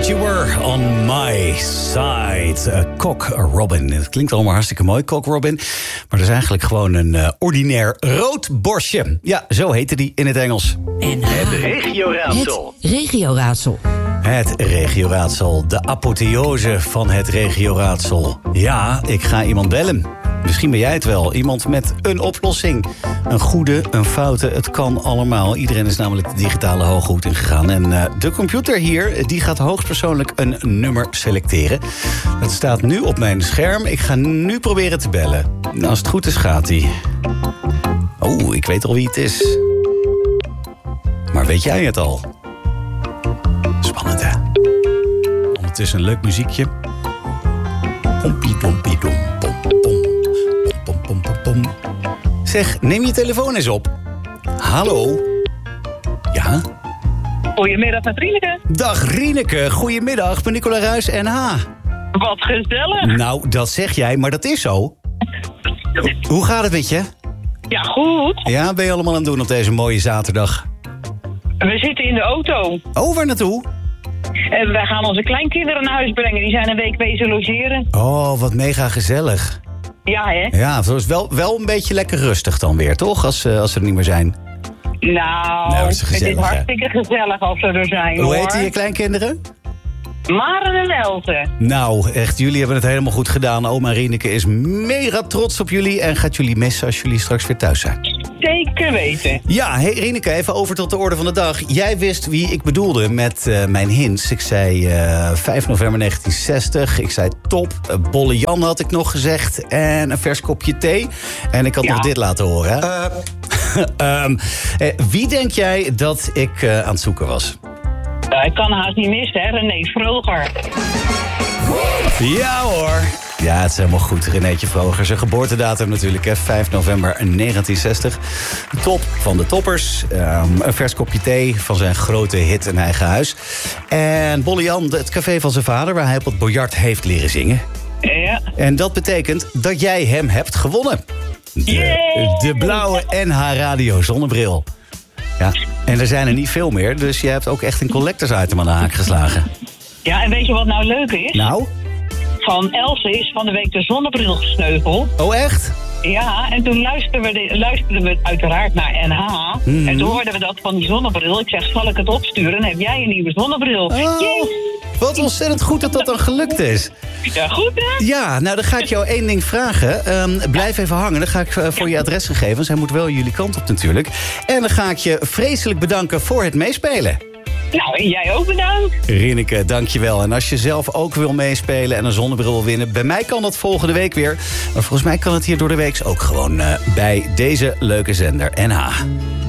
Thought You Were On My Side. Cock Robin. Het klinkt allemaal hartstikke mooi, Cock Robin. Maar dat is eigenlijk gewoon een ordinair rood borstje. Ja, zo heette die in het Engels. En het regioraadsel. Het regioraadsel. Het regioraadsel. De apotheose van het regioraadsel. Ja, ik ga iemand bellen. Misschien ben jij het wel. Iemand met een oplossing. Een goede, een foute, het kan allemaal. Iedereen is namelijk de digitale hooghoed ingegaan. En de computer hier, die gaat hoogstpersoonlijk een nummer selecteren. Dat staat nu op mijn scherm. Ik ga nu proberen te bellen. Als het goed is, gaat hij. Oh, ik weet al wie het is. Maar weet jij het al? Spannend, hè? Ondertussen een leuk muziekje. Pompie, pompie, dom, pom, pom. Pom, pom, pom, pom. Zeg, neem je telefoon eens op. Hallo? Ja? Goedemiddag met Rieneke. Dag Rieneke, goedemiddag. Ik ben Nicola Ruijs NH. Wat gezellig. Nou, dat zeg jij, maar dat is zo. Hoe gaat het met je? Ja, goed. Ja, ben je allemaal aan het doen op deze mooie zaterdag? We zitten in de auto. Oh, waar naartoe? En wij gaan onze kleinkinderen naar huis brengen. Die zijn een week bezig logeren. Oh, wat mega gezellig. Ja, hè? Ja, het is wel een beetje lekker rustig dan weer, toch? Als ze er niet meer zijn. Nou, dat is gezellig, het is hartstikke gezellig als ze er zijn, Hoe hoor. heten je kleinkinderen? Maren en Else. Nou, echt, jullie hebben het helemaal goed gedaan. Oma Rieneke is mega trots op jullie en gaat jullie missen als jullie straks weer thuis zijn. Zeker weten. Ja, hey Rieneke, even over tot de orde van de dag. Jij wist wie ik bedoelde met mijn hints. Ik zei 5 november 1960. Ik zei top. Bolle Jan had ik nog gezegd. En een vers kopje thee. En ik had nog dit laten horen. Hè? Wie denk jij dat ik aan het zoeken was? Ik kan haast niet missen, hè? René Vroger. Ja hoor. Ja, het is helemaal goed. Renéetje Vroger. Zijn geboortedatum natuurlijk, hè? 5 november 1960. Top van de toppers. Een vers kopje thee van zijn grote hit in eigen huis. En Bolle Jan, het café van zijn vader, waar hij op het biljart heeft leren zingen. Ja. En dat betekent dat jij hem hebt gewonnen. De blauwe NH Radio zonnebril. Ja, en er zijn er niet veel meer, dus je hebt ook echt een collectors item aan de haak geslagen. Ja, en weet je wat nou leuk is? Nou? Van Else is van de week de zonnebril gesneuveld. Oh, echt? Ja, en toen luisterden we uiteraard naar NH. En toen hoorden we dat van die zonnebril. Ik zeg, zal ik het opsturen? Dan heb jij een nieuwe zonnebril. Oh, wat ontzettend goed dat dat dan gelukt is. Ja, goed hè? Ja, nou dan ga ik jou één ding vragen. Blijf even hangen, dan ga ik voor je adresgegevens. Hij moet wel jullie kant op natuurlijk. En dan ga ik je vreselijk bedanken voor het meespelen. Nou, en jij ook bedankt. Rieneke, dankjewel. En als je zelf ook wil meespelen en een zonnebril wil winnen, bij mij kan dat volgende week weer. Maar volgens mij kan het hier door de week ook gewoon bij deze leuke zender NH.